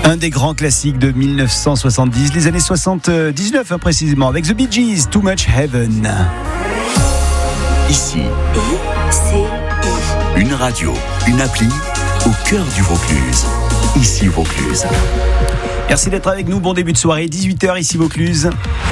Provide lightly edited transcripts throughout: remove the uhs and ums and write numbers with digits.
Un des grands classiques de 1970, les années 79 précisément, avec The Bee Gees, Too Much Heaven. Ici, une radio, une appli au cœur du Vaucluse. Ici Vaucluse. Merci d'être avec nous, bon début de soirée, 18h ici Vaucluse.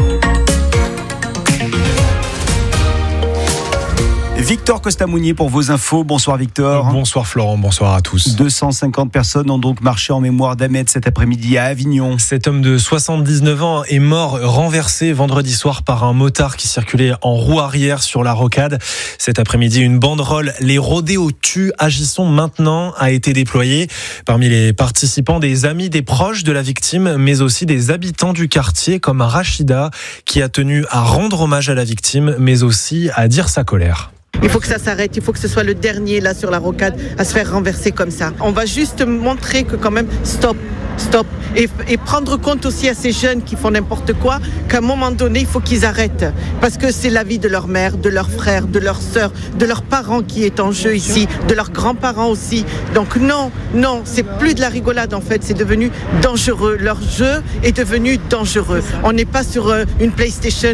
Victor Costamounier pour vos infos. Bonsoir Victor. Bonsoir Florent, bonsoir à tous. 250 personnes ont donc marché en mémoire d'Ahmed cet après-midi à Avignon. Cet homme de 79 ans est mort renversé vendredi soir par un motard qui circulait en roue arrière sur la rocade. Cet après-midi, une banderole « Les rodéos tuent, agissons maintenant » a été déployée. Parmi les participants, des amis, des proches de la victime, mais aussi des habitants du quartier comme Rachida qui a tenu à rendre hommage à la victime, mais aussi à dire sa colère. Il faut que ça s'arrête, il faut que ce soit le dernier là sur la rocade à se faire renverser comme ça. On va juste montrer que quand même, stop. Et prendre compte aussi à ces jeunes qui font n'importe quoi, qu'à un moment donné, il faut qu'ils arrêtent. Parce que c'est la vie de leur mère, de leurs frères, de leurs sœurs, de leurs parents qui est en jeu ici, de leurs grands-parents aussi. Donc non, c'est plus de la rigolade en fait, c'est devenu dangereux. Leur jeu est devenu dangereux. On n'est pas sur une PlayStation,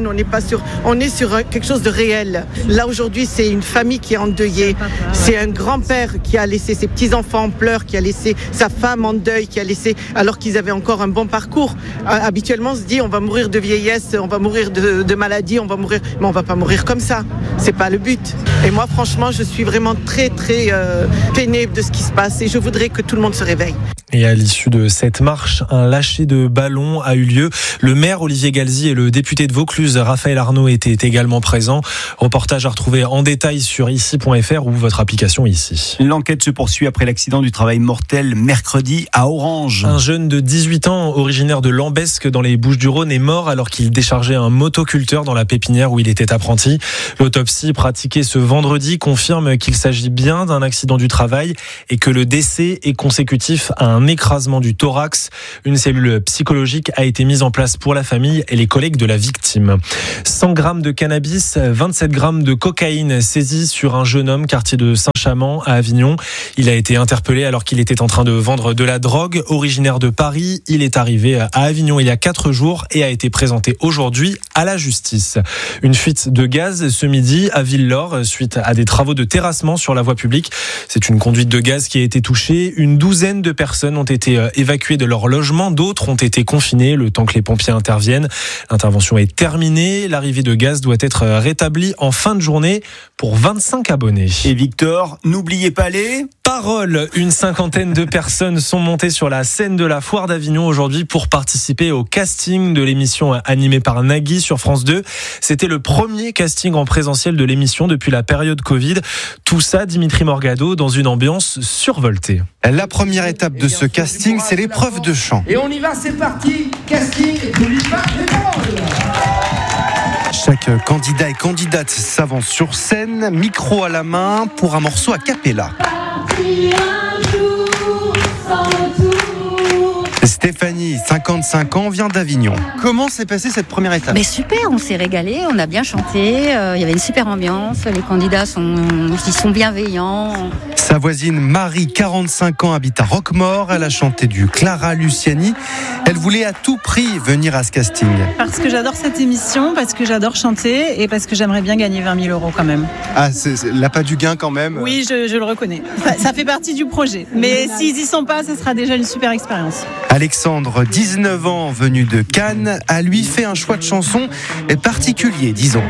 on est sur quelque chose de réel. Là aujourd'hui, c'est une famille qui est endeuillée. C'est un grand-père qui a laissé ses petits-enfants en pleurs, qui a laissé sa femme en deuil, qui a laissé... alors qu'ils avaient encore un bon parcours. Habituellement, on se dit on va mourir de vieillesse, on va mourir de maladie, on va mourir, mais on va pas mourir comme ça. C'est pas le but. Et moi, franchement, je suis vraiment très peinée de ce qui se passe et je voudrais que tout le monde se réveille. Et à l'issue de cette marche, un lâcher de ballon a eu lieu. Le maire Olivier Galzi et le député de Vaucluse Raphaël Arnaud étaient également présents. Reportage à retrouver en détail sur ici.fr ou votre application ici. L'enquête se poursuit après l'accident du travail mortel mercredi à Orange. Un jeune de 18 ans, originaire de Lambesque dans les Bouches-du-Rhône, est mort alors qu'il déchargeait un motoculteur dans la pépinière où il était apprenti. L'autopsie pratiquée ce vendredi confirme qu'il s'agit bien d'un accident du travail et que le décès est consécutif à un écrasement du thorax. Une cellule psychologique a été mise en place pour la famille et les collègues de la victime. 100 grammes de cannabis, 27 grammes de cocaïne saisis sur un jeune homme quartier de Saint-Chamand à Avignon. Il a été interpellé alors qu'il était en train de vendre de la drogue. Originaire de Paris, il est arrivé à Avignon il y a 4 jours et a été présenté aujourd'hui à la justice. Une fuite de gaz ce midi à Ville-Laure suite à des travaux de terrassement sur la voie publique. C'est une conduite de gaz qui a été touchée. Une douzaine de personnes ont été évacuées de leur logement. D'autres ont été confinées le temps que les pompiers interviennent. L'intervention est terminée. L'arrivée de gaz doit être rétablie en fin de journée pour 25 abonnés. Et Victor, n'oubliez pas les paroles. Une cinquantaine de personnes sont montées sur la scène de la Foire d'Avignon aujourd'hui pour participer au casting de l'émission animée par Nagui sur France 2. C'était le premier casting en présentiel de l'émission depuis la période Covid. Tout ça, Dimitri Morgado, dans une ambiance survoltée. La première étape de ce casting, c'est l'épreuve de chant. Et on y va, c'est parti. Casting, n'oublie pas les paroles. Chaque candidat et candidate s'avance sur scène, micro à la main, pour un morceau a cappella. Stéphanie, 55 ans, vient d'Avignon. Comment s'est passée cette première étape ? Mais super, on s'est régalé, on a bien chanté, il y avait une super ambiance, les candidats sont bienveillants. Sa voisine Marie, 45 ans, habite à Roquemaure. Elle a chanté du Clara Luciani. Elle voulait à tout prix venir à ce casting. Parce que j'adore cette émission, parce que j'adore chanter et parce que j'aimerais bien gagner 20 000 € quand même. Ah, c'est l'appât du gain quand même. Oui, je le reconnais. Ça fait partie du projet. Mais s'ils y sont pas, ça sera déjà une super expérience. Alexandre, 19 ans, venu de Cannes, a lui fait un choix de chanson particulier, disons.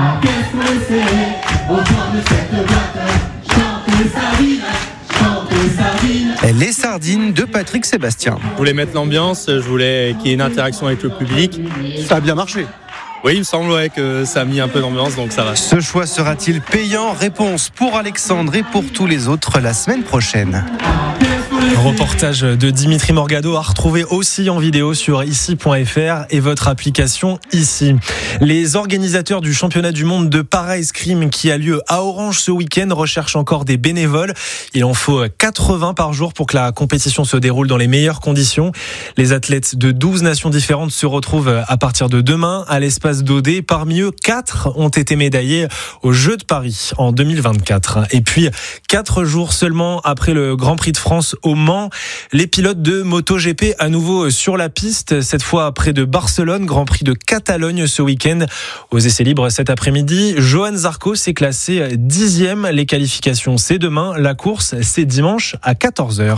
Les sardines de Patrick Sébastien. Je voulais mettre l'ambiance, je voulais qu'il y ait une interaction avec le public. Ça a bien marché. Oui, il me semble que ça a mis un peu d'ambiance, donc ça va. Ce choix sera-t-il payant ? Réponse pour Alexandre et pour tous les autres la semaine prochaine. Reportage de Dimitri Morgado à retrouver aussi en vidéo sur ici.fr et votre application ici. Les organisateurs du championnat du monde de para-escrime qui a lieu à Orange ce week-end recherchent encore des bénévoles. Il en faut 80 par jour pour que la compétition se déroule dans les meilleures conditions. Les athlètes de 12 nations différentes se retrouvent à partir de demain à l'espace d'Odé. Parmi eux, 4 ont été médaillés aux Jeux de Paris en 2024. Et puis, 4 jours seulement après le Grand Prix de France au au Mans. Les pilotes de MotoGP à nouveau sur la piste, cette fois près de Barcelone, Grand Prix de Catalogne ce week-end. Aux essais libres cet après-midi, Johan Zarco s'est classé 10e. Les qualifications, c'est demain. La course, c'est dimanche à 14h.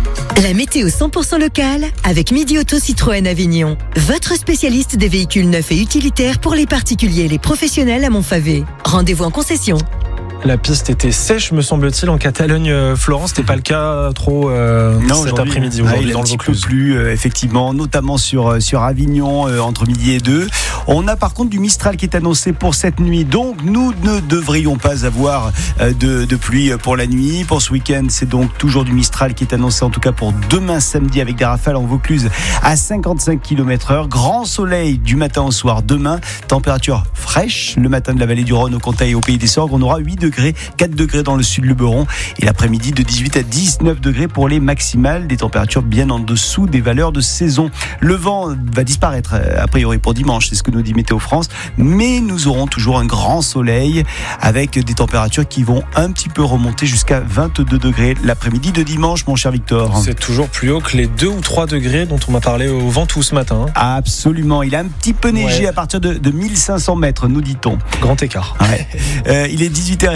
La météo 100% locale avec Midi Auto Citroën Avignon. Votre spécialiste des véhicules neufs et utilitaires pour les particuliers et les professionnels à Montfavet. Rendez-vous en concession. La piste était sèche, me semble-t-il, en Catalogne, Florence. C'était pas le cas trop cet après-midi aujourd'hui dans le Vaucluse. Plus effectivement, notamment sur Avignon entre midi et 2. On a par contre du Mistral qui est annoncé pour cette nuit, donc nous ne devrions pas avoir de pluie pour la nuit. Pour ce week-end, c'est donc toujours du Mistral qui est annoncé en tout cas pour demain samedi avec des rafales en Vaucluse à 55 km/h. Grand soleil du matin au soir demain. Température fraîche le matin de la vallée du Rhône au Comtat et au Pays des Sorgues. On aura 8 degrés, 4 degrés dans le sud du Beron et l'après-midi de 18 à 19 degrés pour les maximales, des températures bien en dessous des valeurs de saison. Le vent va disparaître a priori pour dimanche, c'est ce que nous dit Météo France, mais nous aurons toujours un grand soleil avec des températures qui vont un petit peu remonter jusqu'à 22 degrés l'après-midi de dimanche, mon cher Victor. C'est toujours plus haut que les 2 ou 3 degrés dont on m'a parlé au Ventoux ce matin. Absolument, il a un petit peu neigé à partir de 1500 mètres, nous dit-on. Grand écart. Ouais. Il est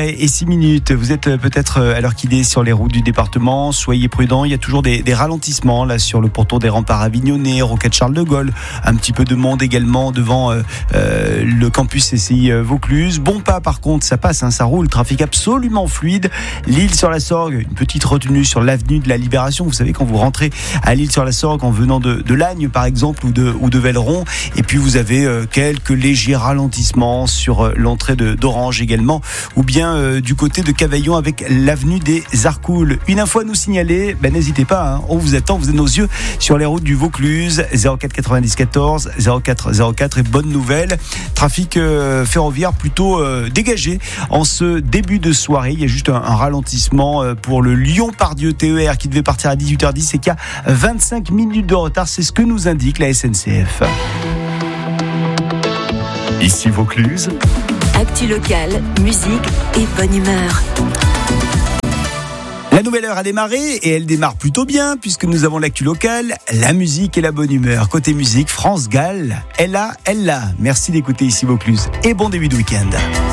18h06. Vous êtes peut-être à l'heure qu'il est sur les routes du département. Soyez prudents. Il y a toujours des ralentissements là sur le pourtour des remparts avignonnais, Rocade Charles de Gaulle. Un petit peu de monde également devant le campus CCI Vaucluse. Bon pas par contre, ça passe, ça roule. Trafic absolument fluide. L'Île-sur-la-Sorgue, une petite retenue sur l'avenue de la Libération. Vous savez quand vous rentrez à l'Île-sur-la-Sorgue en venant de Lagnes par exemple ou de Velleron. Et puis vous avez quelques légers ralentissements sur l'entrée d'Orange également, ou bien du côté de Cavaillon avec l'avenue des Arcoules. Une info à nous signaler, n'hésitez pas, on vous attend, vous êtes nos yeux sur les routes du Vaucluse, 04 90 14 04 04. Et bonne nouvelle, trafic ferroviaire plutôt dégagé en ce début de soirée. Il y a juste un ralentissement pour le Lyon-Pardieu TER qui devait partir à 18h10 et qui a 25 minutes de retard, c'est ce que nous indique la SNCF. Ici Vaucluse. Actu locale, musique et bonne humeur. La nouvelle heure a démarré et elle démarre plutôt bien puisque nous avons l'actu locale, la musique et la bonne humeur. Côté musique, France Gall, elle a. Merci d'écouter Ici Vaucluse et bon début de week-end.